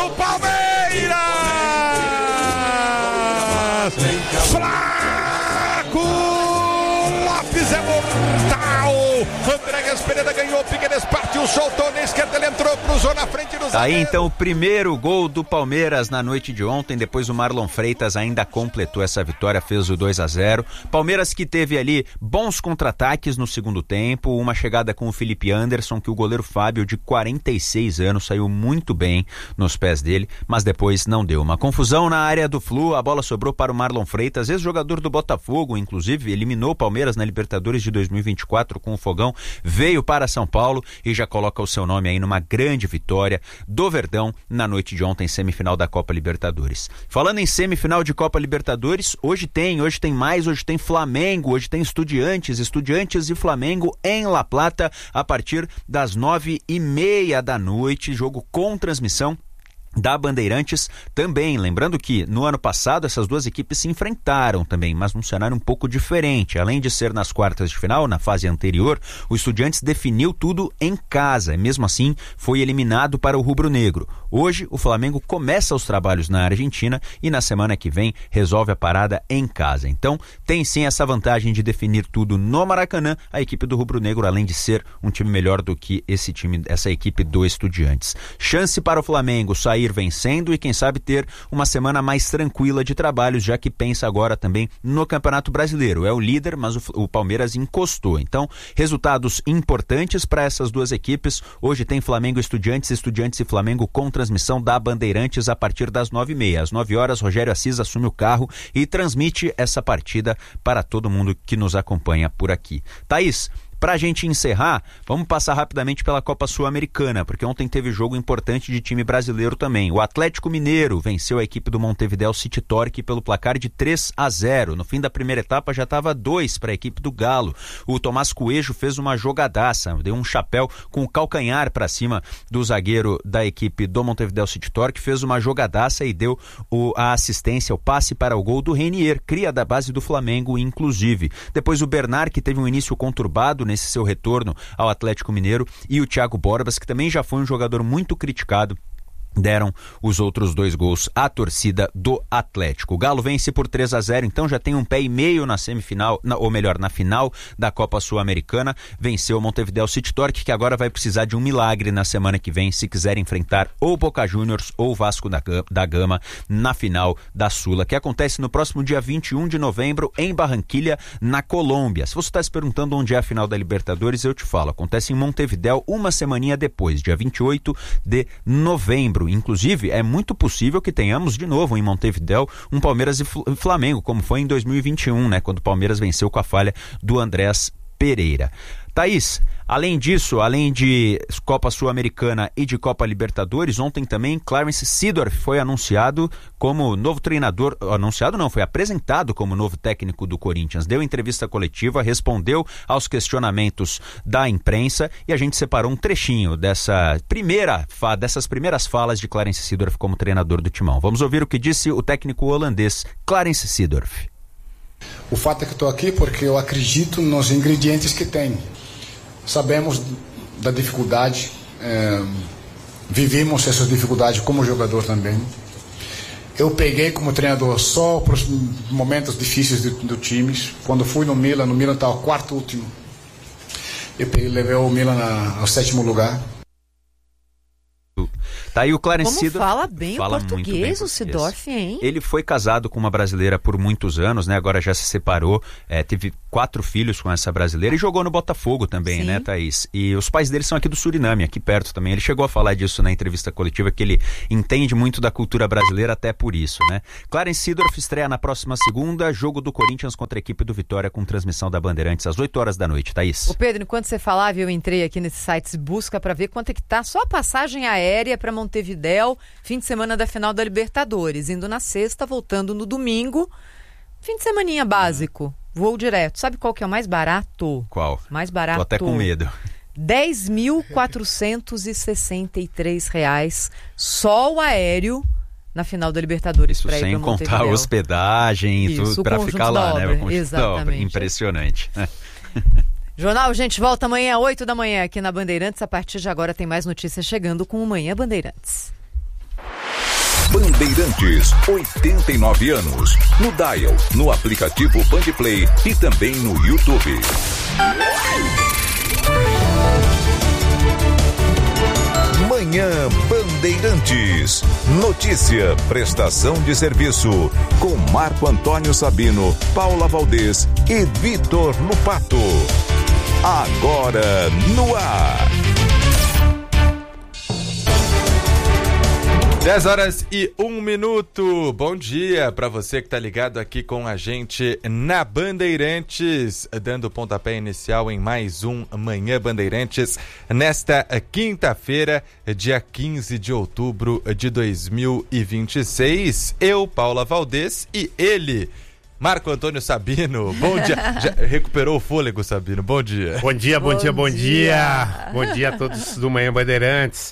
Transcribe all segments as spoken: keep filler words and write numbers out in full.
do Palmeiras! Flaco Lopes é mortal! André Pereira ganhou, Piqueires partiu, soltou na esquerda, ele entrou, cruzou na frente do zagueiro. Aí então o primeiro gol do Palmeiras na noite de ontem, depois o Marlon Freitas ainda completou essa vitória, fez o dois a zero. Palmeiras que teve ali bons contra-ataques no segundo tempo, uma chegada com o Felipe Anderson, que o goleiro Fábio, de quarenta e seis anos, saiu muito bem nos pés dele, mas depois não deu. Uma confusão na área do Flu, a bola sobrou para o Marlon Freitas, ex-jogador do Botafogo, inclusive, eliminou o Palmeiras na Libertadores de dois mil e vinte e quatro com o Fogão, veio para São Paulo e já coloca o seu nome aí numa grande vitória do Verdão na noite de ontem, semifinal da Copa Libertadores. Falando em semifinal de Copa Libertadores, hoje tem, hoje tem mais, hoje tem Flamengo, hoje tem Estudiantes, Estudiantes e Flamengo em La Plata a partir das nove e meia da noite, jogo com transmissão da Bandeirantes também, lembrando que no ano passado essas duas equipes se enfrentaram também, mas num cenário um pouco diferente. Além de ser nas quartas de final, na fase anterior, o Estudiantes definiu tudo em casa e mesmo assim foi eliminado para o rubro-negro. Hoje o Flamengo começa os trabalhos na Argentina e na semana que vem resolve a parada em casa. Então tem sim essa vantagem de definir tudo no Maracanã, a equipe do rubro-negro, além de ser um time melhor do que esse time, essa equipe do Estudiantes. Chance para o Flamengo sair vencendo e quem sabe ter uma semana mais tranquila de trabalhos, já que pensa agora também no Campeonato Brasileiro. É o líder, mas o, o Palmeiras encostou. Então, resultados importantes para essas duas equipes. Hoje tem Flamengo e Estudiantes, Estudiantes e Flamengo com transmissão da Bandeirantes a partir das nove e meia. Às nove horas, Rogério Assis assume o carro e transmite essa partida para todo mundo que nos acompanha por aqui. Thaís, pra gente encerrar, vamos passar rapidamente pela Copa Sul-Americana, porque ontem teve jogo importante de time brasileiro também. O Atlético Mineiro venceu a equipe do Montevideo City Torque pelo placar de três a zero. No fim da primeira etapa já estava dois para a equipe do Galo. O Tomás Coelho fez uma jogadaça, deu um chapéu com o calcanhar para cima do zagueiro da equipe do Montevideo City Torque, fez uma jogadaça e deu o, a assistência, o passe para o gol do Renier, cria da base do Flamengo, inclusive. Depois o Bernard, que teve um início conturbado nesse seu retorno ao Atlético Mineiro, e o Thiago Borbas, que também já foi um jogador muito criticado, deram os outros dois gols à torcida do Atlético. O Galo vence por três a zero, então já tem um pé e meio na semifinal, na, ou melhor, na final da Copa Sul-Americana. Venceu o Montevideo City Torque, que agora vai precisar de um milagre na semana que vem, se quiser enfrentar ou Boca Juniors ou Vasco da, da Gama na final da Sula, que acontece no próximo dia vinte e um de novembro em Barranquilha, na Colômbia. Se você está se perguntando onde é a final da Libertadores, eu te falo, acontece em Montevideo uma semaninha depois, dia vinte e oito de novembro. Inclusive, é muito possível que tenhamos de novo em Montevideo um Palmeiras e Flamengo, como foi em dois mil e vinte e um, né, quando o Palmeiras venceu com a falha do Andrés Pereira. Thaís, além disso, além de Copa Sul-Americana e de Copa Libertadores, ontem também Clarence Seedorf foi anunciado como novo treinador, anunciado não, foi apresentado como novo técnico do Corinthians. Deu entrevista coletiva, respondeu aos questionamentos da imprensa e a gente separou um trechinho dessa primeira, dessas primeiras falas de Clarence Seedorf como treinador do Timão. Vamos ouvir o que disse o técnico holandês Clarence Seedorf. O fato é que estou aqui porque eu acredito nos ingredientes que tem. Sabemos da dificuldade, é, vivemos essas dificuldades como jogador também. Eu peguei como treinador só para os momentos difíceis do, do time. Quando fui no Milan, no Milan estava o quarto último. Eu peguei, levei o Milan a, ao sétimo lugar. Tá aí o Clarence Como Seedorf, fala bem fala o português, bem o português. Seedorf, hein? Ele foi casado com uma brasileira por muitos anos, né? Agora já se separou, é, teve quatro filhos com essa brasileira e jogou no Botafogo também, Sim. né, Thaís? E os pais dele são aqui do Suriname, aqui perto também. Ele chegou a falar disso na entrevista coletiva, que ele entende muito da cultura brasileira até por isso, né? Clarence Seedorf estreia na próxima segunda, jogo do Corinthians contra a equipe do Vitória, com transmissão da Bandeirantes às oito horas da noite, Thaís. Ô Pedro, enquanto você falava, eu entrei aqui nesse site de busca para ver quanto é que tá só a passagem aérea para Montevidéu, fim de semana da final da Libertadores, indo na sexta, voltando no domingo, fim de semaninha básico, voo direto. Sabe qual que é o mais barato? Qual? Mais barato. Tô até com medo. dez mil quatrocentos e sessenta e três reais só o aéreo na final da Libertadores. Isso sem contar a hospedagem e tudo para ficar lá, né? O conjunto da obra. Impressionante. Jornal, gente, volta amanhã às oito da manhã aqui na Bandeirantes. A partir de agora tem mais notícias chegando com o Manhã Bandeirantes. Bandeirantes, oitenta e nove anos. No Dial, no aplicativo Bandplay e também no YouTube. Manhã Bandeirantes. Notícia, prestação de serviço. Com Marco Antônio Sabino, Paula Valdez e Vitor Lupato. Agora no ar. dez horas e um minuto. Bom dia para você que tá ligado aqui com a gente na Bandeirantes, dando o pontapé inicial em mais um Manhã Bandeirantes, nesta quinta-feira, dia quinze de outubro de dois mil e vinte e seis. Eu, Paula Valdez, e ele, Marco Antônio Sabino. Bom dia. Já recuperou o fôlego, Sabino? Bom dia. Bom dia, bom, bom dia, bom dia. dia. Bom dia a todos do Manhã Bandeirantes.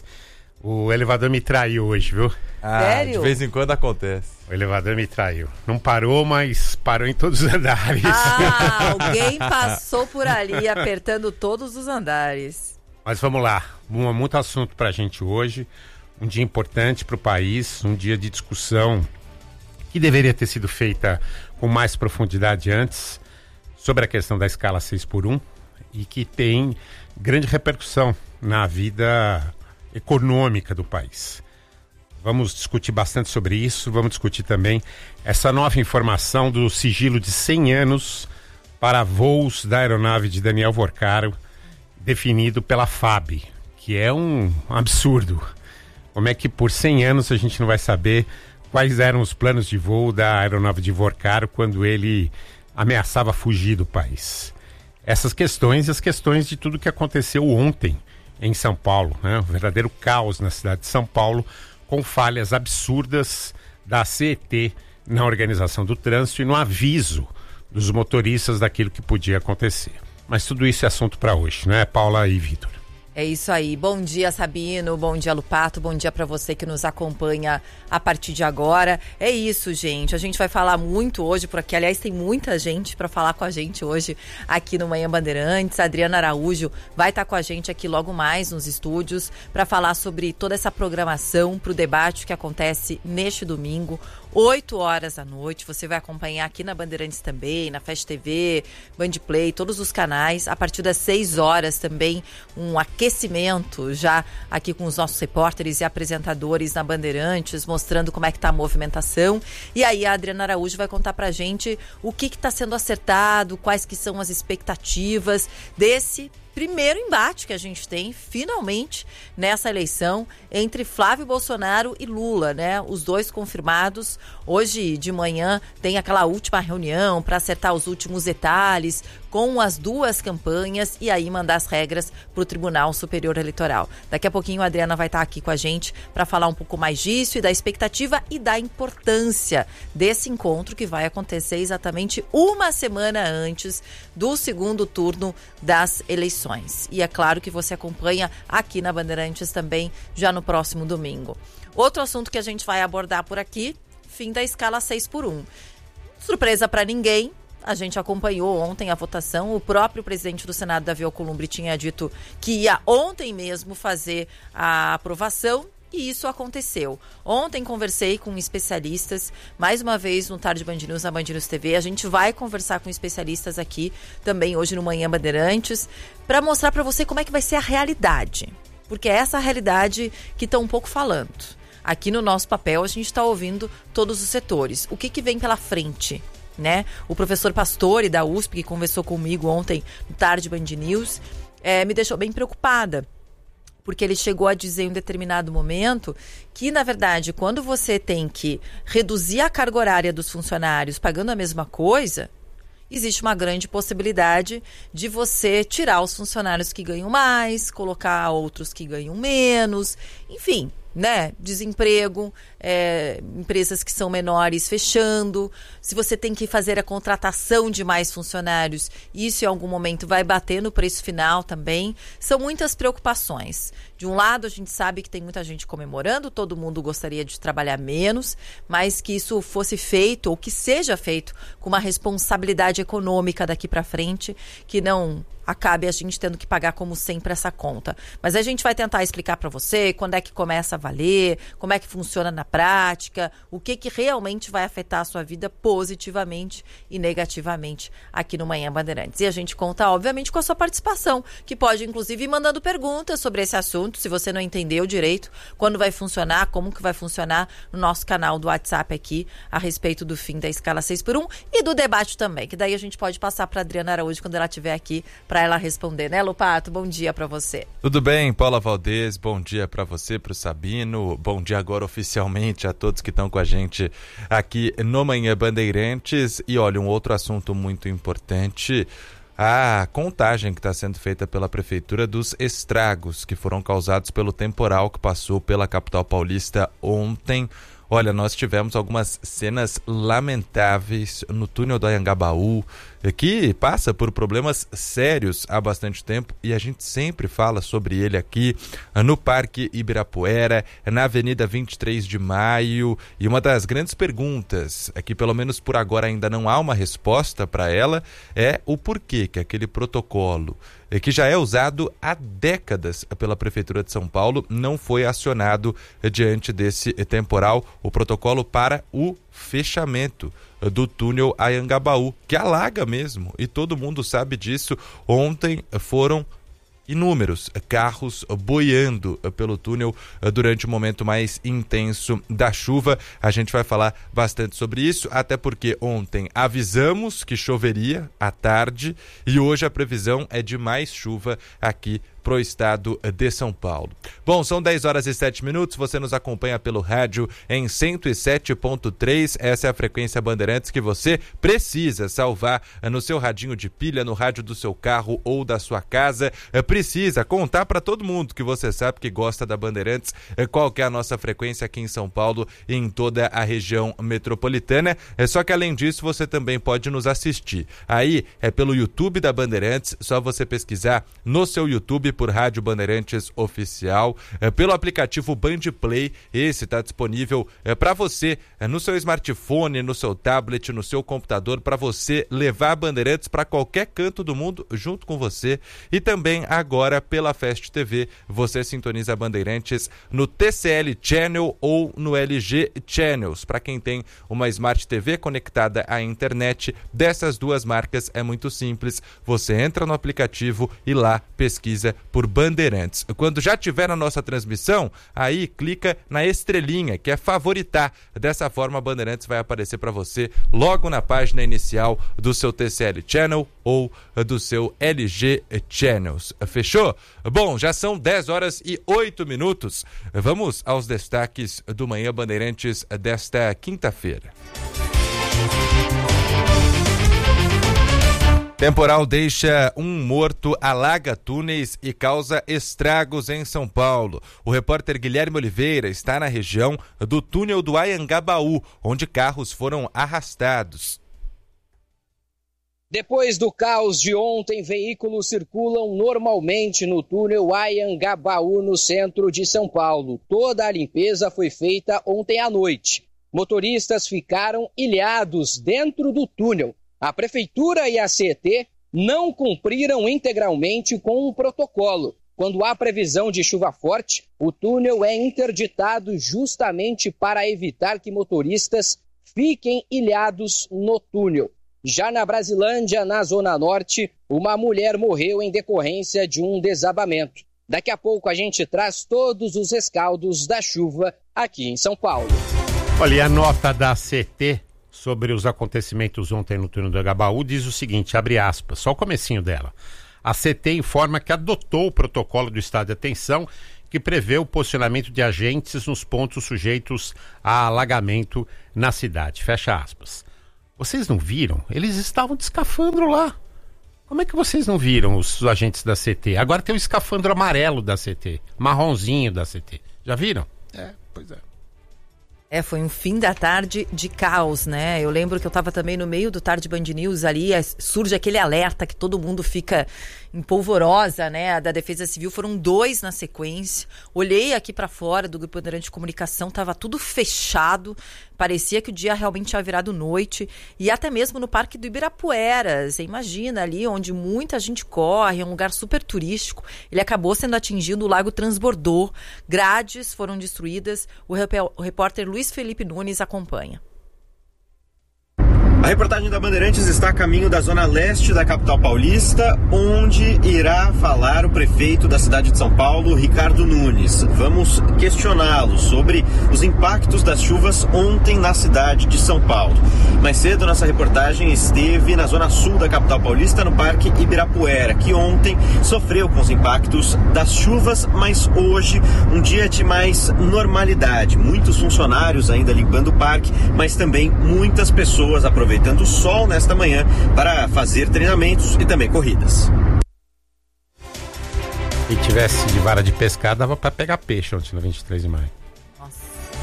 O elevador me traiu hoje, viu? Ah, Sério? de vez em quando acontece. O elevador me traiu. Não parou, mas parou em todos os andares. Ah, alguém passou por ali apertando todos os andares. Mas vamos lá. Um, muito assunto pra gente hoje. Um dia importante pro país. Um dia de discussão que deveria ter sido feita com mais profundidade antes sobre a questão da escala seis por um e que tem grande repercussão na vida econômica do país. Vamos discutir bastante sobre isso, vamos discutir também essa nova informação do sigilo de cem anos para voos da aeronave de Daniel Vorcaro, definido pela F A B, que é um absurdo. Como é que por cem anos a gente não vai saber quais eram os planos de voo da aeronave de Vorcaro quando ele ameaçava fugir do país? Essas questões e as questões de tudo que aconteceu ontem em São Paulo, né? Um verdadeiro caos na cidade de São Paulo, com falhas absurdas da C E T na organização do trânsito e no aviso dos motoristas daquilo que podia acontecer. Mas tudo isso é assunto para hoje, né, Paula e Vitor? É isso aí. Bom dia, Sabino. Bom dia, Lupato. Bom dia para você que nos acompanha a partir de agora. É isso, gente. A gente vai falar muito hoje por aqui. Aliás, tem muita gente para falar com a gente hoje aqui no Manhã Bandeirantes. A Adriana Araújo vai estar com a gente aqui logo mais nos estúdios para falar sobre toda essa programação para o debate que acontece neste domingo, oito horas da noite. Você vai acompanhar aqui na Bandeirantes também, na Fast T V, Bandplay, todos os canais. A partir das seis horas também, um aquecimento já aqui com os nossos repórteres e apresentadores na Bandeirantes, mostrando como é que está a movimentação. E aí a Adriana Araújo vai contar pra gente o que está sendo acertado, quais que são as expectativas desse primeiro embate que a gente tem, finalmente, nessa eleição entre Flávio Bolsonaro e Lula, né? Os dois confirmados. Hoje de manhã tem aquela última reunião para acertar os últimos detalhes com as duas campanhas e aí mandar as regras para o Tribunal Superior Eleitoral. Daqui a pouquinho a Adriana vai estar aqui com a gente para falar um pouco mais disso e da expectativa e da importância desse encontro que vai acontecer exatamente uma semana antes do segundo turno das eleições. E é claro que você acompanha aqui na Bandeirantes também já no próximo domingo. Outro assunto que a gente vai abordar por aqui, fim da escala seis por um. Surpresa para ninguém. A gente acompanhou ontem a votação. O próprio presidente do Senado, Davi Alcolumbre, tinha dito que ia ontem mesmo fazer a aprovação e isso aconteceu. Ontem conversei com especialistas, mais uma vez no Tarde Band News, na Band News T V. A gente vai conversar com especialistas aqui também hoje no Manhã Bandeirantes para mostrar para você como é que vai ser a realidade. Porque é essa a realidade que estão um pouco falando. Aqui no nosso papel a gente está ouvindo todos os setores. O que, que vem pela frente? Né? O professor Pastore da U S P, que conversou comigo ontem no Tarde Band News, é, me deixou bem preocupada, porque ele chegou a dizer em um determinado momento que, na verdade, quando você tem que reduzir a carga horária dos funcionários pagando a mesma coisa, existe uma grande possibilidade de você tirar os funcionários que ganham mais, colocar outros que ganham menos, enfim, né? Desemprego, é, empresas que são menores fechando. Se você tem que fazer a contratação de mais funcionários, isso em algum momento vai bater no preço final também. São muitas preocupações. De um lado, a gente sabe que tem muita gente comemorando, todo mundo gostaria de trabalhar menos, mas que isso fosse feito, ou que seja feito, com uma responsabilidade econômica daqui para frente, que não acabe a gente tendo que pagar, como sempre, essa conta. Mas a gente vai tentar explicar para você quando é que começa a valer, como é que funciona na prática, o que, que realmente vai afetar a sua vida positivamente e negativamente aqui no Manhã Bandeirantes. E a gente conta, obviamente, com a sua participação, que pode, inclusive, ir mandando perguntas sobre esse assunto, se você não entendeu direito, quando vai funcionar, como que vai funcionar no nosso canal do WhatsApp aqui, a respeito do fim da escala seis por um e do debate também, que daí a gente pode passar para Adriana Araújo quando ela estiver aqui para ela responder, né, Lupato? Bom dia para você. Tudo bem, Paula Valdez, bom dia para você, para o Sabino, bom dia agora oficialmente a todos que estão com a gente aqui no Manhã Bandeirantes. E olha, um outro assunto muito importante, a contagem que está sendo feita pela Prefeitura dos estragos que foram causados pelo temporal que passou pela capital paulista ontem. Olha, nós tivemos algumas cenas lamentáveis no túnel do Anhangabaú, que passa por problemas sérios há bastante tempo e a gente sempre fala sobre ele aqui no Parque Ibirapuera, na Avenida vinte e três de maio. E uma das grandes perguntas, é que pelo menos por agora ainda não há uma resposta para ela, é o porquê que aquele protocolo, que já é usado há décadas pela Prefeitura de São Paulo, não foi acionado diante desse temporal, o protocolo para o fechamento do túnel Anhangabaú, que alaga mesmo, e todo mundo sabe disso. Ontem foram inúmeros carros boiando pelo túnel durante o momento mais intenso da chuva. A gente vai falar bastante sobre isso, até porque ontem avisamos que choveria à tarde e hoje a previsão é de mais chuva aqui pro estado de São Paulo. Bom, são dez horas e sete minutos, você nos acompanha pelo rádio em cento e sete ponto três, essa é a frequência Bandeirantes que você precisa salvar no seu radinho de pilha, no rádio do seu carro ou da sua casa, precisa contar para todo mundo que você sabe que gosta da Bandeirantes, qual que é a nossa frequência aqui em São Paulo e em toda a região metropolitana, só que além disso você também pode nos assistir, aí é pelo YouTube da Bandeirantes, só você pesquisar no seu YouTube por Rádio Bandeirantes Oficial, é, pelo aplicativo Band Play, esse está disponível é, para você é, no seu smartphone, no seu tablet, no seu computador, para você levar a Bandeirantes para qualquer canto do mundo junto com você. E também agora pela Fast T V, você sintoniza a Bandeirantes no T C L Channel ou no L G Channels, para quem tem uma Smart T V conectada à internet. Dessas duas marcas é muito simples, você entra no aplicativo e lá pesquisa por Bandeirantes. Quando já tiver a nossa transmissão, aí clica na estrelinha, que é favoritar. Dessa forma, a Bandeirantes vai aparecer para você logo na página inicial do seu T C L Channel ou do seu L G Channels. Fechou? Bom, já são dez horas e oito minutos. Vamos aos destaques do Manhã Bandeirantes desta quinta-feira. Temporal deixa um morto, alaga túneis e causa estragos em São Paulo. O repórter Guilherme Oliveira está na região do túnel do Anhangabaú, onde carros foram arrastados. Depois do caos de ontem, veículos circulam normalmente no túnel Anhangabaú, no centro de São Paulo. Toda a limpeza foi feita ontem à noite. Motoristas ficaram ilhados dentro do túnel. A Prefeitura e a C E T não cumpriram integralmente com o protocolo. Quando há previsão de chuva forte, o túnel é interditado justamente para evitar que motoristas fiquem ilhados no túnel. Já na Brasilândia, na Zona Norte, uma mulher morreu em decorrência de um desabamento. Daqui a pouco a gente traz todos os rescaldos da chuva aqui em São Paulo. Olha, e a nota da C E T sobre os acontecimentos ontem no túnel do Anhangabaú diz o seguinte, abre aspas, só o comecinho dela. A C E T informa que adotou o protocolo do estado de atenção que prevê o posicionamento de agentes nos pontos sujeitos a alagamento na cidade. Fecha aspas. Vocês não viram? Eles estavam de escafandro lá. Como é que vocês não viram os agentes da C E T? Agora tem o escafandro amarelo da C E T, marronzinho da C E T. Já viram? É, pois é. É, foi um fim da tarde de caos, né? Eu lembro que eu estava também no meio do Tarde Band News ali, surge aquele alerta que todo mundo fica em polvorosa, né? Da Defesa Civil, foram dois na sequência. Olhei aqui para fora do Grupo Bandeirante de Comunicação, estava tudo fechado, parecia que o dia realmente tinha virado noite, e até mesmo no Parque do Ibirapuera, você imagina ali onde muita gente corre, é um lugar super turístico, ele acabou sendo atingido, o lago transbordou, grades foram destruídas, o, rep- o repórter Luiz Felipe Nunes acompanha. A reportagem da Bandeirantes está a caminho da zona leste da capital paulista, onde irá falar o prefeito da cidade de São Paulo, Ricardo Nunes. Vamos questioná-lo sobre os impactos das chuvas ontem na cidade de São Paulo. Mais cedo, nossa reportagem esteve na zona sul da capital paulista, no Parque Ibirapuera, que ontem sofreu com os impactos das chuvas, mas hoje um dia de mais normalidade. Muitos funcionários ainda limpando o parque, mas também muitas pessoas aproveitando aproveitando o sol nesta manhã para fazer treinamentos e também corridas. Se tivesse de vara de pescar, dava para pegar peixe ontem no vinte e três de maio. Nossa.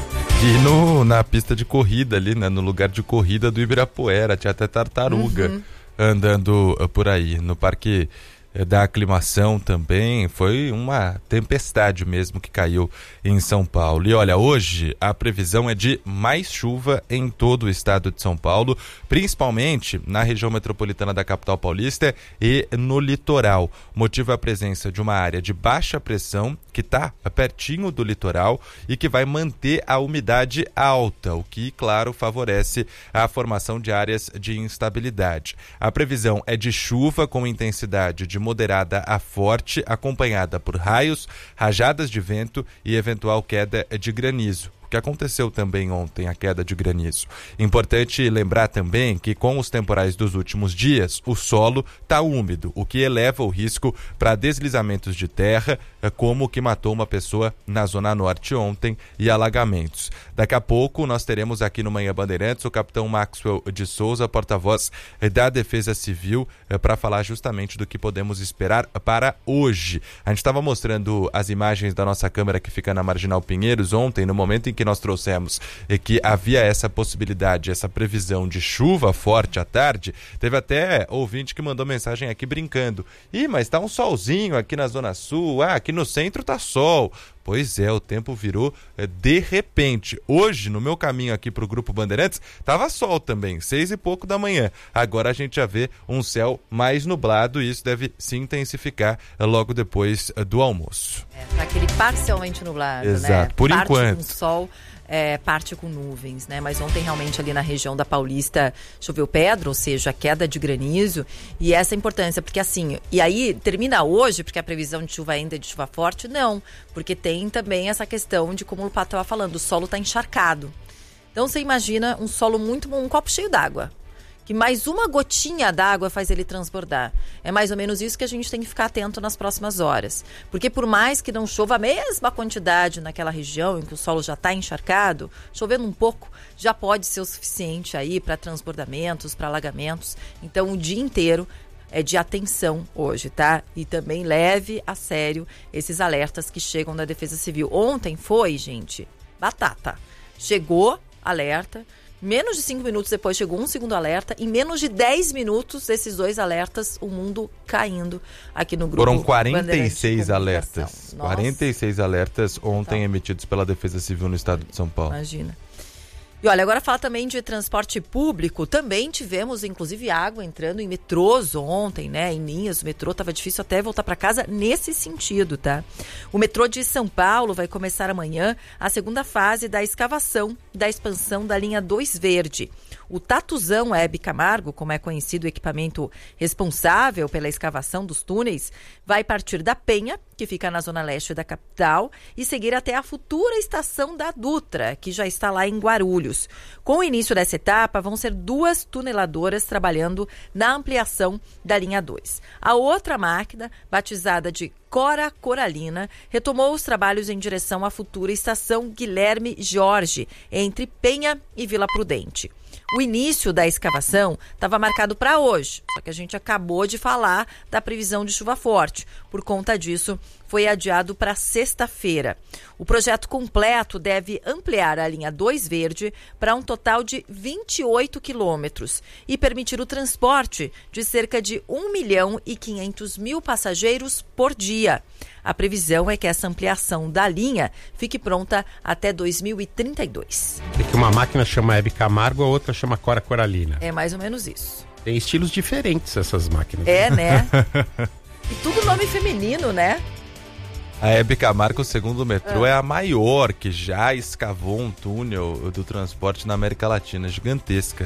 E no, na pista de corrida ali, né, no lugar de corrida do Ibirapuera, tinha até tartaruga uhum. andando por aí. No Parque da Aclimação também, foi uma tempestade mesmo que caiu em São Paulo. E olha, hoje a previsão é de mais chuva em todo o estado de São Paulo, principalmente na região metropolitana da capital paulista e no litoral. Motivo é a presença de uma área de baixa pressão que está pertinho do litoral e que vai manter a umidade alta, o que, claro, favorece a formação de áreas de instabilidade. A previsão é de chuva com intensidade de moderada a forte, acompanhada por raios, rajadas de vento e eventual queda de granizo. Que aconteceu também ontem, a queda de granizo. Importante lembrar também que com os temporais dos últimos dias, o solo está úmido, o que eleva o risco para deslizamentos de terra, como o que matou uma pessoa na Zona Norte ontem, e alagamentos. Daqui a pouco nós teremos aqui no Manhã Bandeirantes o capitão Maxwell de Souza, porta-voz da Defesa Civil, para falar justamente do que podemos esperar para hoje. A gente estava mostrando as imagens da nossa câmera que fica na Marginal Pinheiros ontem, no momento em que nós trouxemos e que havia essa possibilidade, essa previsão de chuva forte à tarde. Teve até ouvinte que mandou mensagem aqui brincando: ih, mas tá um solzinho aqui na Zona Sul, ah, aqui no centro tá sol. Pois é, o tempo virou é, de repente. Hoje, no meu caminho aqui pro Grupo Bandeirantes, tava sol também, seis e pouco da manhã. Agora a gente já vê um céu mais nublado e isso deve se intensificar é, logo depois é, do almoço. É, tá aquele parcialmente nublado, Exato, né? por parte enquanto. Com sol, é, parte com nuvens, né? Mas ontem realmente ali na região da Paulista choveu pedra, ou seja, queda de granizo, e essa é a importância, porque assim, e aí termina hoje, porque a previsão de chuva ainda é de chuva forte? Não, porque tem também essa questão de, como o Pato estava falando, o solo está encharcado. Então você imagina um solo muito bom, um copo cheio d'água, que mais uma gotinha d'água faz ele transbordar. É mais ou menos isso que a gente tem que ficar atento nas próximas horas. Porque por mais que não chova a mesma quantidade naquela região em que o solo já está encharcado, chovendo um pouco já pode ser o suficiente aí para transbordamentos, para alagamentos. Então o dia inteiro é de atenção hoje, tá? E também leve a sério esses alertas que chegam da Defesa Civil. Ontem foi, gente, batata. Chegou alerta. Menos de cinco minutos depois chegou um segundo alerta. Em menos de dez minutos, esses dois alertas, o mundo caindo aqui no grupo. Foram quarenta e seis alertas. Nossa. quarenta e seis alertas ontem então, emitidos pela Defesa Civil no estado de São Paulo. Imagina. E olha, agora falar também de transporte público. Também tivemos, inclusive, água entrando em metrôs ontem, né? Em linhas, o metrô estava difícil até voltar para casa nesse sentido, tá? O metrô de São Paulo vai começar amanhã a segunda fase da escavação da expansão da linha dois Verde. O Tatuzão Hebe Camargo, como é conhecido o equipamento responsável pela escavação dos túneis, vai partir da Penha, que fica na zona leste da capital, e seguir até a futura estação da Dutra, que já está lá em Guarulhos. Com o início dessa etapa, vão ser duas tuneladoras trabalhando na ampliação da linha dois. A outra máquina, batizada de Cora Coralina, retomou os trabalhos em direção à futura estação Guilherme Jorge, entre Penha e Vila Prudente. O início da escavação estava marcado para hoje, só que a gente acabou de falar da previsão de chuva forte. Por conta disso, foi adiado para sexta-feira. O projeto completo deve ampliar a linha dois Verde para um total de vinte e oito quilômetros e permitir o transporte de cerca de um milhão e quinhentos mil passageiros por dia. A previsão é que essa ampliação da linha fique pronta até dois mil e trinta e dois. É que uma máquina chama Hebe Camargo, a outra chama Cora Coralina. É mais ou menos isso. Tem estilos diferentes essas máquinas. É, né? E tudo nome feminino, né? A Hebe Camargo, segundo o metrô, ah. é a maior que já escavou um túnel do transporte na América Latina, gigantesca.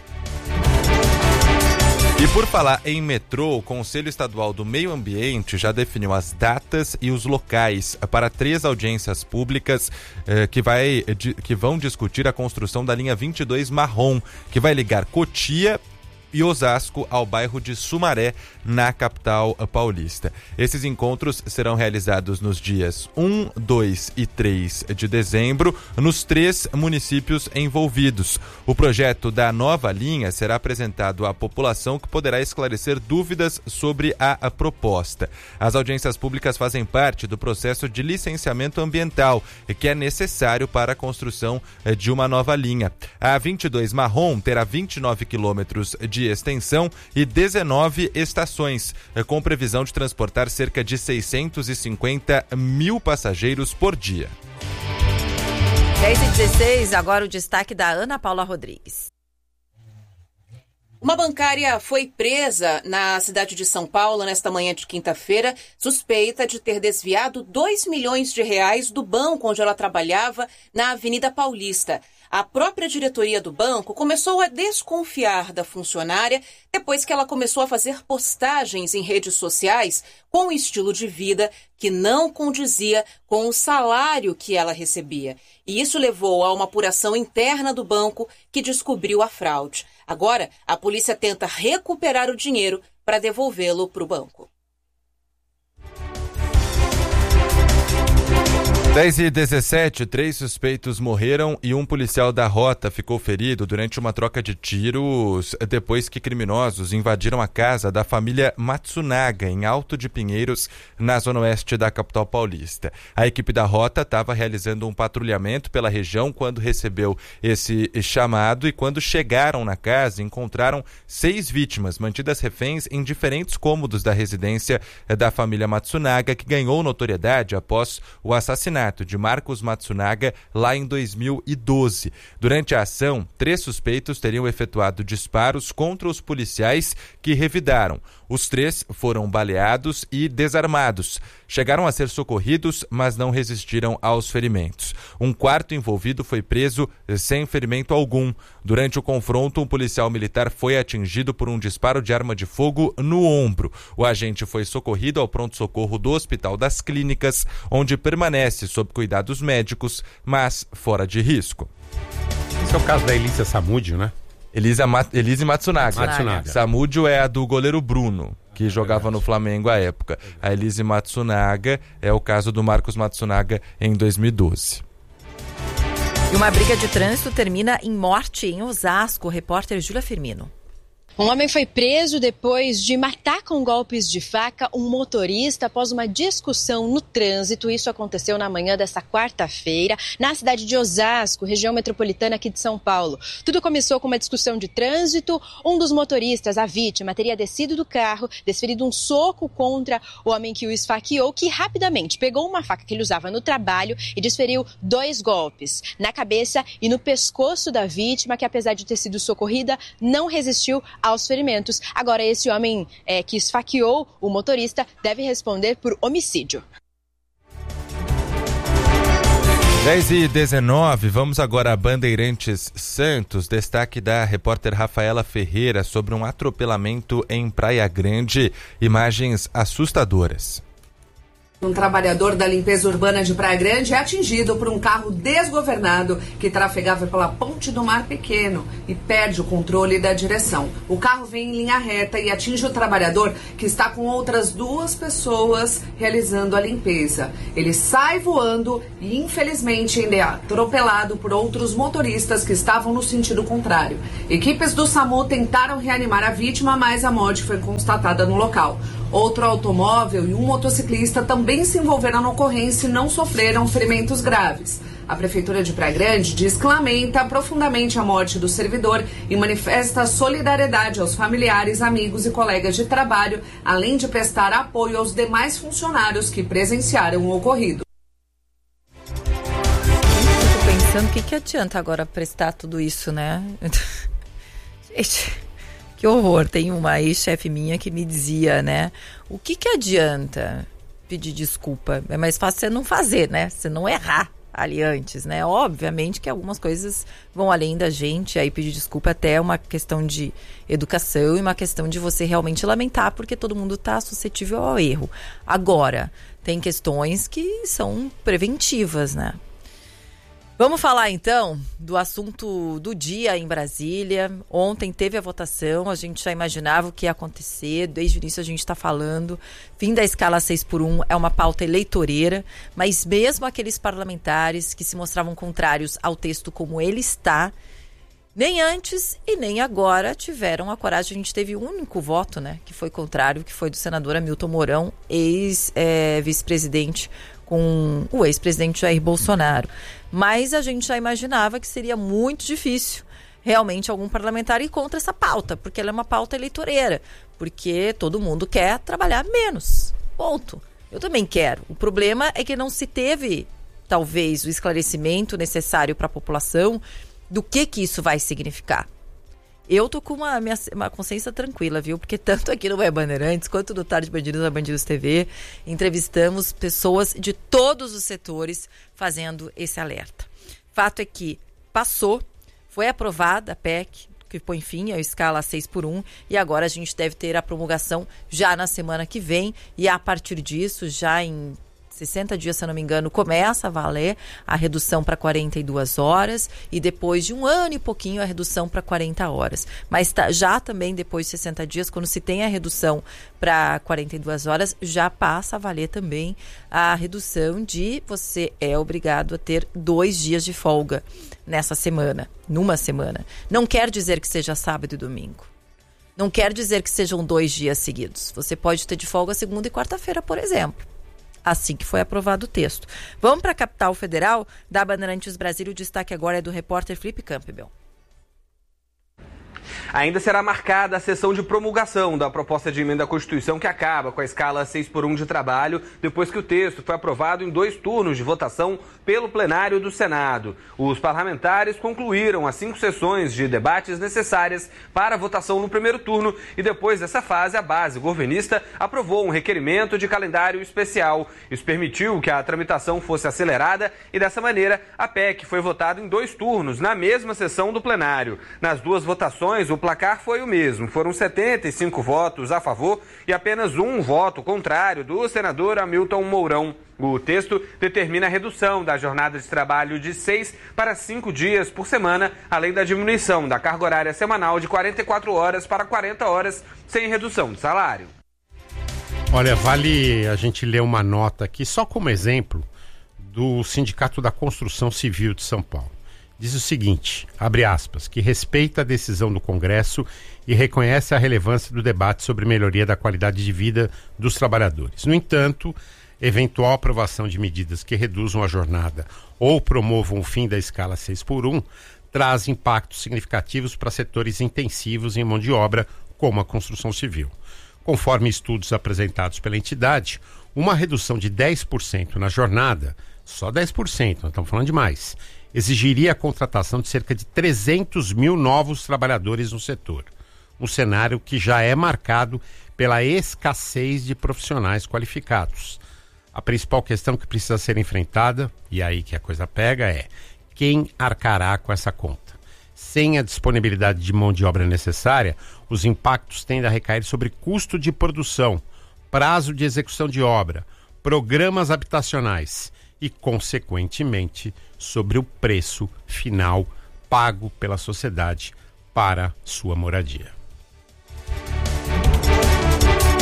E por falar em metrô, o Conselho Estadual do Meio Ambiente já definiu as datas e os locais para três audiências públicas eh, que, vai, de, que vão discutir a construção da linha vinte e dois Marrom, que vai ligar Cotia e Osasco ao bairro de Sumaré, na capital paulista. Esses encontros serão realizados nos dias um, dois e três de dezembro, nos três municípios envolvidos. O projeto da nova linha será apresentado à população, que poderá esclarecer dúvidas sobre a, a proposta. As audiências públicas fazem parte do processo de licenciamento ambiental, que é necessário para a construção de uma nova linha. A vinte e dois Marrom terá vinte e nove quilômetros de extensão e dezenove estações, com previsão de transportar cerca de seiscentos e cinquenta mil passageiros por dia. dez e dezesseis, agora o destaque da Ana Paula Rodrigues. Uma bancária foi presa na cidade de São Paulo nesta manhã de quinta-feira, suspeita de ter desviado dois milhões de reais do banco onde ela trabalhava na Avenida Paulista. A própria diretoria do banco começou a desconfiar da funcionária depois que ela começou a fazer postagens em redes sociais com um estilo de vida que não condizia com o salário que ela recebia. E isso levou a uma apuração interna do banco, que descobriu a fraude. Agora, a polícia tenta recuperar o dinheiro para devolvê-lo para o banco. dez e dezessete, três suspeitos morreram e um policial da rota ficou ferido durante uma troca de tiros depois que criminosos invadiram a casa da família Matsunaga, em Alto de Pinheiros, na zona oeste da capital paulista. A equipe da rota estava realizando um patrulhamento pela região quando recebeu esse chamado, e quando chegaram na casa encontraram seis vítimas mantidas reféns em diferentes cômodos da residência da família Matsunaga, que ganhou notoriedade após o assassinato de Marcos Matsunaga lá em dois mil e doze. Durante a ação, três suspeitos teriam efetuado disparos contra os policiais que revidaram. Os três foram baleados e desarmados. Chegaram a ser socorridos, mas não resistiram aos ferimentos. Um quarto envolvido foi preso sem ferimento algum. Durante o confronto, um policial militar foi atingido por um disparo de arma de fogo no ombro. O agente foi socorrido ao pronto-socorro do Hospital das Clínicas, onde permanece sob cuidados médicos, mas fora de risco. Esse é o caso da Elisa Samúdio, né? Elisa Ma- Elise Matsunaga. Matsunaga. Samúdio é a do goleiro Bruno, que jogava no Flamengo à época. A Elise Matsunaga é o caso do Marcos Matsunaga em dois mil e doze. E uma briga de trânsito termina em morte em Osasco. Repórter Júlia Firmino. Um homem foi preso depois de matar com golpes de faca um motorista após uma discussão no trânsito. Isso aconteceu na manhã desta quarta-feira, na cidade de Osasco, região metropolitana aqui de São Paulo. Tudo começou com uma discussão de trânsito. Um dos motoristas, a vítima, teria descido do carro, desferido um soco contra o homem que o esfaqueou, que rapidamente pegou uma faca que ele usava no trabalho e desferiu dois golpes na cabeça e no pescoço da vítima, que apesar de ter sido socorrida, não resistiu aos ferimentos. Agora, esse homem é, que esfaqueou o motorista deve responder por homicídio. dez e dezenove, vamos agora a Bandeirantes Santos. Destaque da repórter Rafaela Ferreira sobre um atropelamento em Praia Grande. Imagens assustadoras. Um trabalhador da limpeza urbana de Praia Grande é atingido por um carro desgovernado que trafegava pela ponte do Mar Pequeno e perde o controle da direção. O carro vem em linha reta e atinge o trabalhador, que está com outras duas pessoas realizando a limpeza. Ele sai voando e, infelizmente, ainda é atropelado por outros motoristas que estavam no sentido contrário. Equipes do SAMU tentaram reanimar a vítima, mas a morte foi constatada no local. Outro automóvel e um motociclista também se envolveram na ocorrência e não sofreram ferimentos graves. A Prefeitura de Praia Grande diz que lamenta profundamente a morte do servidor e manifesta solidariedade aos familiares, amigos e colegas de trabalho, além de prestar apoio aos demais funcionários que presenciaram o ocorrido. Eu tô pensando, o que, que adianta agora prestar tudo isso, né? Gente, que horror. Tem uma ex-chefe minha que me dizia, né? O que, que adianta pedir desculpa? É mais fácil você não fazer, né? Você não errar ali antes, né? Obviamente que algumas coisas vão além da gente, aí pedir desculpa até é uma questão de educação e uma questão de você realmente lamentar, porque todo mundo está suscetível ao erro. Agora, tem questões que são preventivas, né? Vamos falar então do assunto do dia em Brasília. Ontem teve a votação, a gente já imaginava o que ia acontecer, desde o início a gente está falando. Fim da escala seis por um é uma pauta eleitoreira, mas mesmo aqueles parlamentares que se mostravam contrários ao texto como ele está, nem antes e nem agora tiveram a coragem. A gente teve um único voto, né, que foi contrário, que foi do senador Hamilton Mourão, ex-vice-presidente com o ex-presidente Jair Bolsonaro. Mas a gente já imaginava que seria muito difícil realmente algum parlamentar ir contra essa pauta, porque ela é uma pauta eleitoreira, porque todo mundo quer trabalhar menos. Ponto. Eu também quero. O problema é que não se teve, talvez, o esclarecimento necessário para a população do que, que isso vai significar. Eu tô com uma, minha, uma consciência tranquila, viu? Porque tanto aqui no Web Bandeirantes, quanto no Tarde Bandidos na Bandidos T V, entrevistamos pessoas de todos os setores fazendo esse alerta. Fato é que passou, foi aprovada a P E C, que põe fim à escala seis por um, e agora a gente deve ter a promulgação já na semana que vem, e a partir disso, já em sessenta dias, se eu não me engano, começa a valer a redução para quarenta e duas horas e depois de um ano e pouquinho a redução para quarenta horas. Mas tá, já também depois de sessenta dias, quando se tem a redução para quarenta e duas horas, já passa a valer também a redução de você é obrigado a ter dois dias de folga nessa semana, numa semana. Não quer dizer que seja sábado e domingo. Não quer dizer que sejam dois dias seguidos. Você pode ter de folga segunda e quarta-feira, por exemplo. Assim que foi aprovado o texto. Vamos para a capital federal da Bandeirantes Brasília. O destaque agora é do repórter Felipe Campbell. Ainda será marcada a sessão de promulgação da proposta de emenda à Constituição que acaba com a escala seis por um de trabalho, depois que o texto foi aprovado em dois turnos de votação pelo plenário do Senado. Os parlamentares concluíram as cinco sessões de debates necessárias para a votação no primeiro turno e depois dessa fase a base governista aprovou um requerimento de calendário especial. Isso permitiu que a tramitação fosse acelerada e dessa maneira a P E C foi votada em dois turnos na mesma sessão do plenário. Nas duas votações, o placar foi o mesmo. Foram setenta e cinco votos a favor e apenas um voto contrário do senador Hamilton Mourão. O texto determina a redução da jornada de trabalho de seis para cinco dias por semana, além da diminuição da carga horária semanal de quarenta e quatro horas para quarenta horas, sem redução de salário. Olha, vale a gente ler uma nota aqui, só como exemplo, do Sindicato da Construção Civil de São Paulo. Diz o seguinte, abre aspas, que respeita a decisão do Congresso e reconhece a relevância do debate sobre melhoria da qualidade de vida dos trabalhadores. No entanto, eventual aprovação de medidas que reduzam a jornada ou promovam o fim da escala seis por um traz impactos significativos para setores intensivos em mão de obra, como a construção civil. Conforme estudos apresentados pela entidade, uma redução de dez por cento na jornada, só dez por cento, não estamos falando de mais, exigiria a contratação de cerca de trezentos mil novos trabalhadores no setor. Um cenário que já é marcado pela escassez de profissionais qualificados. A principal questão que precisa ser enfrentada, e aí que a coisa pega, é quem arcará com essa conta. Sem a disponibilidade de mão de obra necessária, os impactos tendem a recair sobre custo de produção, prazo de execução de obra, programas habitacionais e, consequentemente, sobre o preço final pago pela sociedade para sua moradia.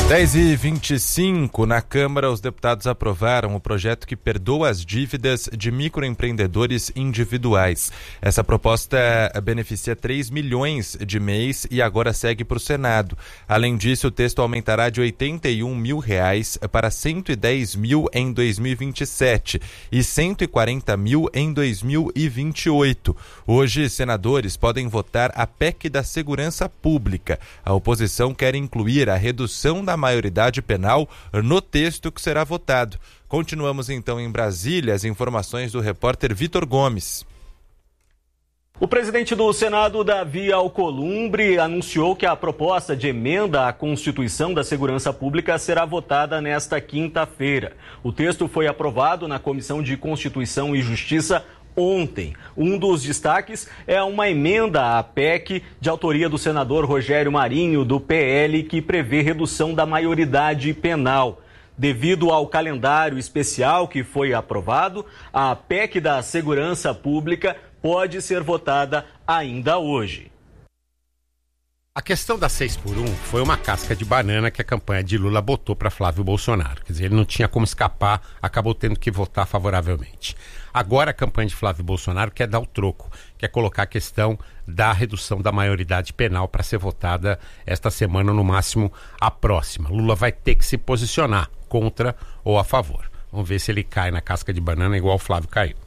dez e vinte e cinco, na Câmara, os deputados aprovaram o projeto que perdoa as dívidas de microempreendedores individuais. Essa proposta beneficia três milhões de mês e agora segue para o Senado. Além disso, o texto aumentará de oitenta e um mil reais para cento e dez mil em dois mil e vinte e sete e cento e quarenta mil em dois mil e vinte e oito. Hoje, senadores podem votar a P E C da Segurança Pública. A oposição quer incluir a redução da maioridade penal no texto que será votado. Continuamos então em Brasília, as informações do repórter Vitor Gomes. O presidente do Senado, Davi Alcolumbre, anunciou que a proposta de emenda à Constituição da Segurança Pública será votada nesta quinta-feira. O texto foi aprovado na Comissão de Constituição e Justiça ontem. Um dos destaques é uma emenda à P E C de autoria do senador Rogério Marinho, do P L, que prevê redução da maioridade penal. Devido ao calendário especial que foi aprovado, a P E C da Segurança Pública pode ser votada ainda hoje. A questão da seis por um foi uma casca de banana que a campanha de Lula botou para Flávio Bolsonaro. Quer dizer, ele não tinha como escapar, acabou tendo que votar favoravelmente. Agora a campanha de Flávio Bolsonaro quer dar o troco, quer colocar a questão da redução da maioridade penal para ser votada esta semana, no máximo a próxima. Lula vai ter que se posicionar contra ou a favor. Vamos ver se ele cai na casca de banana igual o Flávio caiu.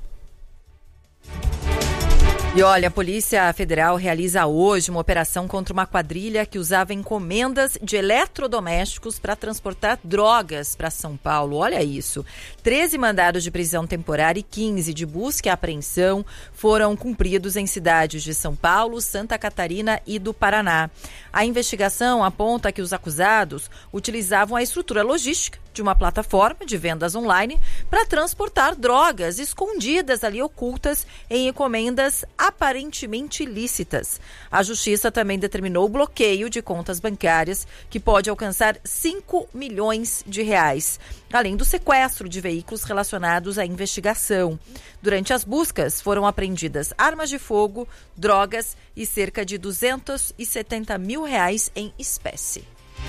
E olha, a Polícia Federal realiza hoje uma operação contra uma quadrilha que usava encomendas de eletrodomésticos para transportar drogas para São Paulo. Olha isso. treze mandados de prisão temporária e quinze de busca e apreensão foram cumpridos em cidades de São Paulo, Santa Catarina e do Paraná. A investigação aponta que os acusados utilizavam a estrutura logística de uma plataforma de vendas online para transportar drogas escondidas ali, ocultas em encomendas aparentemente ilícitas. A Justiça também determinou o bloqueio de contas bancárias, que pode alcançar cinco milhões de reais, além do sequestro de veículos relacionados à investigação. Durante as buscas, foram apreendidas armas de fogo, drogas e cerca de duzentos e setenta mil reais em espécie.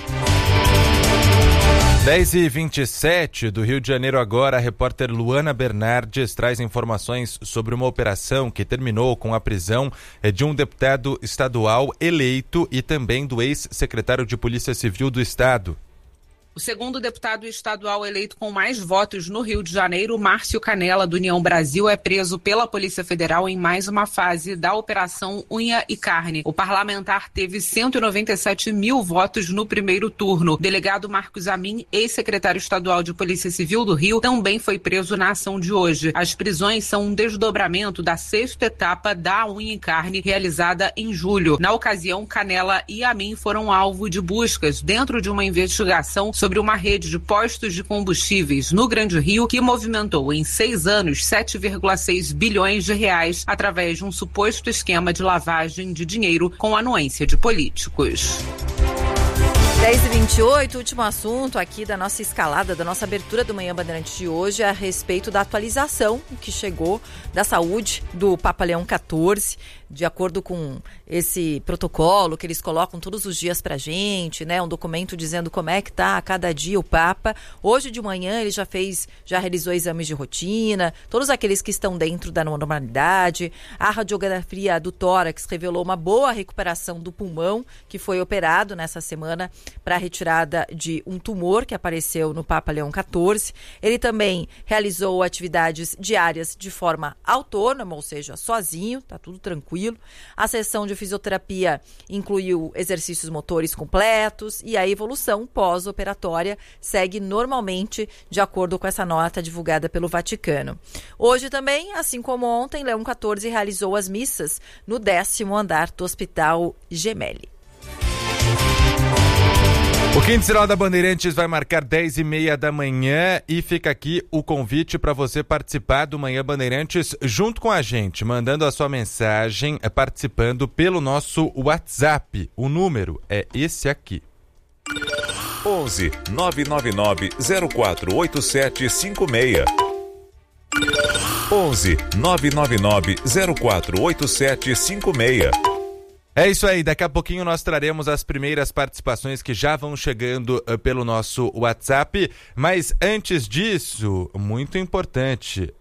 dez e vinte e sete, do Rio de Janeiro agora, a repórter Luana Bernardes traz informações sobre uma operação que terminou com a prisão de um deputado estadual eleito e também do ex-secretário de Polícia Civil do Estado. O segundo deputado estadual eleito com mais votos no Rio de Janeiro, Márcio Canela, do União Brasil, é preso pela Polícia Federal em mais uma fase da Operação Unha e Carne. O parlamentar teve cento e noventa e sete mil votos no primeiro turno. O delegado Marcos Amin, ex-secretário estadual de Polícia Civil do Rio, também foi preso na ação de hoje. As prisões são um desdobramento da sexta etapa da Unha e Carne, realizada em julho. Na ocasião, Canela e Amin foram alvo de buscas dentro de uma investigação sobre uma rede de postos de combustíveis no Grande Rio que movimentou em seis anos sete vírgula seis bilhões de reais através de um suposto esquema de lavagem de dinheiro com anuência de políticos. dez e vinte e oito, último assunto aqui da nossa escalada, da nossa abertura do Manhã Bandeirante de hoje, é a respeito da atualização que chegou da saúde do Papa Leão quatorze, de acordo com esse protocolo que eles colocam todos os dias pra gente, né? Um documento dizendo como é que tá a cada dia o Papa. Hoje de manhã ele já fez, já realizou exames de rotina, todos aqueles que estão dentro da normalidade. A radiografia do tórax revelou uma boa recuperação do pulmão, que foi operado nessa semana para a retirada de um tumor que apareceu no Papa Leão quatorze. Ele também realizou atividades diárias de forma autônoma, ou seja, sozinho, tá tudo tranquilo. A sessão de fisioterapia incluiu exercícios motores completos e a evolução pós-operatória segue normalmente, de acordo com essa nota divulgada pelo Vaticano. Hoje também, assim como ontem, Leão quatorze realizou as missas no décimo andar do Hospital Gemelli. O Quinzenal da Bandeirantes vai marcar dez e meia da manhã e fica aqui o convite para você participar do Manhã Bandeirantes junto com a gente, mandando a sua mensagem, participando pelo nosso WhatsApp. O número é esse aqui. onze nove nove nove zero quatro oito sete cinco seis. onze nove nove nove zero quatro oito sete cinco seis. É isso aí, daqui a pouquinho nós traremos as primeiras participações que já vão chegando uh, pelo nosso WhatsApp, mas antes disso, muito importante...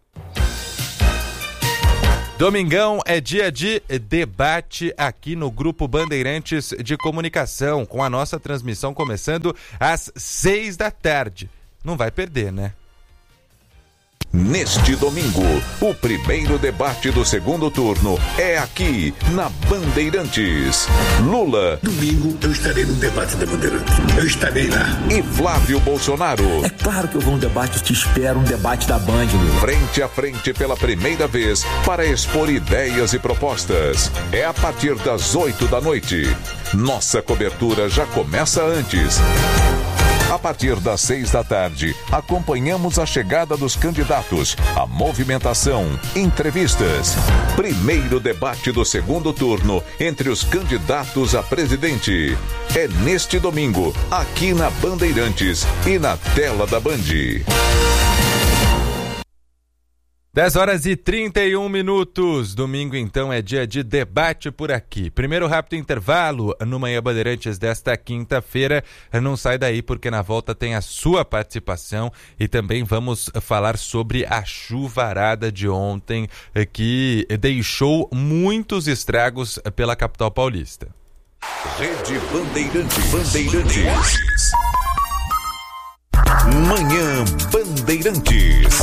Domingão é dia de debate aqui no Grupo Bandeirantes de Comunicação, com a nossa transmissão começando às seis da tarde. Não vai perder, né? Neste domingo, o primeiro debate do segundo turno é aqui na Bandeirantes. Lula. Domingo eu estarei no debate da Bandeirantes. Eu estarei lá. E Flávio Bolsonaro. É claro que eu vou no debate, eu te espero, um debate da Band, Lula. Frente a frente pela primeira vez para expor ideias e propostas. É a partir das oito da noite. Nossa cobertura já começa antes. A partir das seis da tarde, acompanhamos a chegada dos candidatos, a movimentação, entrevistas. Primeiro debate do segundo turno entre os candidatos a presidente. É neste domingo, aqui na Bandeirantes e na tela da Band. dez horas e trinta e um minutos. Domingo, então, é dia de debate por aqui. Primeiro rápido intervalo no Manhã Bandeirantes desta quinta-feira. Não sai daí, porque na volta tem a sua participação e também vamos falar sobre a chuvarada de ontem, que deixou muitos estragos pela capital paulista. Rede Bandeirantes. Bandeirantes. Manhã Bandeirantes.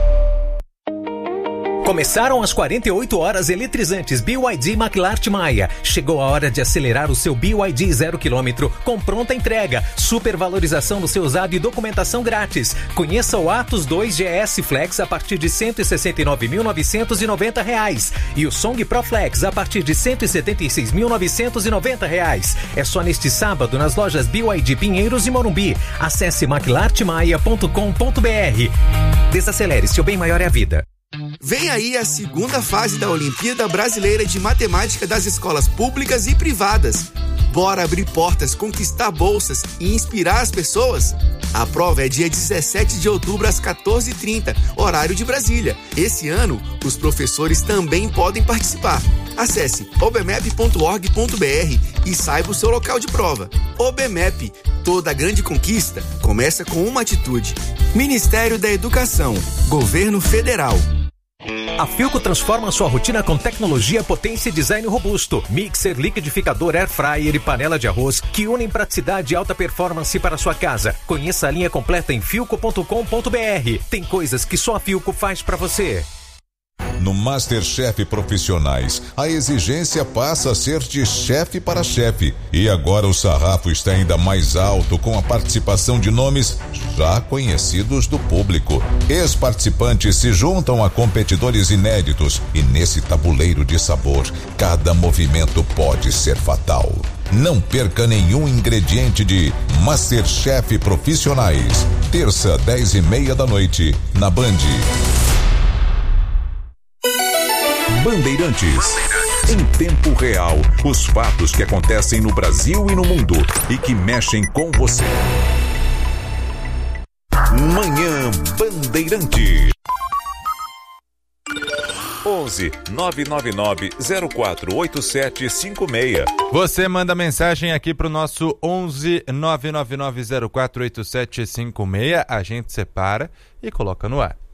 Começaram as quarenta e oito horas eletrizantes B Y D McLart Maia. Chegou a hora de acelerar o seu B Y D zero quilômetro com pronta entrega, supervalorização do seu usado e documentação grátis. Conheça o Atos dois G S Flex a partir de cento e sessenta e nove mil novecentos e noventa reais e o Song Pro Flex a partir de cento e setenta e seis mil novecentos e noventa reais. É só neste sábado nas lojas B Y D Pinheiros e Morumbi. Acesse mclart maia ponto com ponto b r. Desacelere, seu bem maior é a vida. Vem aí a segunda fase da Olimpíada Brasileira de Matemática das escolas públicas e privadas. Bora abrir portas, conquistar bolsas e inspirar as pessoas? A prova é dia dezessete de outubro às quatorze e trinta, horário de Brasília. Esse ano, os professores também podem participar. Acesse obmep ponto org ponto b r e saiba o seu local de prova. OBMEP, toda grande conquista começa com uma atitude. Ministério da Educação, Governo Federal. A Philco transforma sua rotina com tecnologia, potência e design robusto. Mixer, liquidificador, air fryer e panela de arroz que unem praticidade e alta performance para sua casa. Conheça a linha completa em philco ponto com ponto b r. Tem coisas que só a Philco faz para você. No MasterChef Profissionais, a exigência passa a ser de chefe para chefe. E agora o sarrafo está ainda mais alto com a participação de nomes já conhecidos do público. Ex-participantes se juntam a competidores inéditos e nesse tabuleiro de sabor, cada movimento pode ser fatal. Não perca nenhum ingrediente de MasterChef Profissionais. Terça, dez e meia da noite, na Band. Bandeirantes. Em tempo real, os fatos que acontecem no Brasil e no mundo e que mexem com você. Manhã Bandeirantes. onze nove nove nove zero quatro oito sete cinco seis. Você manda mensagem aqui pro nosso onze nove nove nove zero quatro oito sete cinco seis. A gente separa e coloca no ar.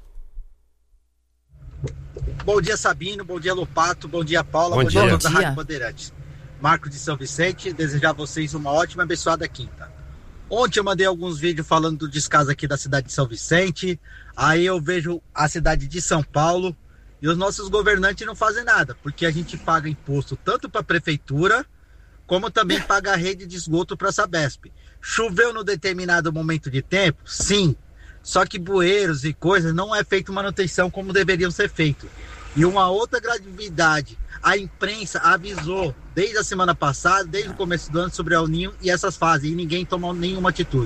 Bom dia, Sabino. Bom dia, Lopato. Bom dia, Paula. Bom, Bom dia, dia, dia. da Rádio Bandeirantes. Marco de São Vicente. Desejar a vocês uma ótima e abençoada quinta. Ontem eu mandei alguns vídeos falando do descaso aqui da cidade de São Vicente. Aí eu vejo a cidade de São Paulo e os nossos governantes não fazem nada, porque a gente paga imposto tanto para a prefeitura como também paga a rede de esgoto para a Sabesp. Choveu no determinado momento de tempo? Sim. Só que bueiros e coisas não é feito manutenção como deveriam ser feitos. E uma outra gravidade, a imprensa avisou desde a semana passada, desde o começo do ano, sobre El Niño e essas fases, e ninguém tomou nenhuma atitude.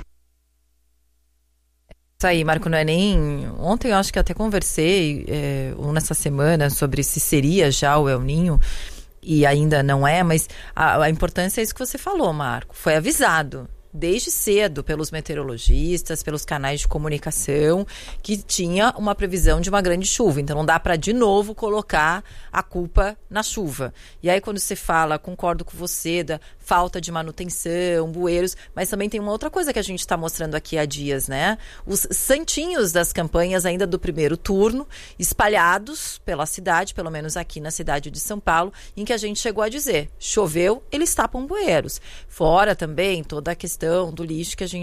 Isso aí, Marco, não é nem... Ontem eu acho que até conversei, é, ou nessa semana, sobre se seria já o El Niño, e ainda não é, mas a, a importância é isso que você falou, Marco, foi avisado. desde cedo pelos meteorologistas, pelos canais de comunicação, que tinha uma previsão de uma grande chuva. Então não dá para de novo colocar a culpa na chuva. E aí quando você fala, concordo com você, da falta de manutenção, bueiros, mas também tem uma outra coisa que a gente está mostrando aqui há dias, né? Os santinhos das campanhas ainda do primeiro turno, espalhados pela cidade, pelo menos aqui na cidade de São Paulo, em que a gente chegou a dizer, choveu, eles tapam bueiros. Fora também toda a questão do lixo que a gente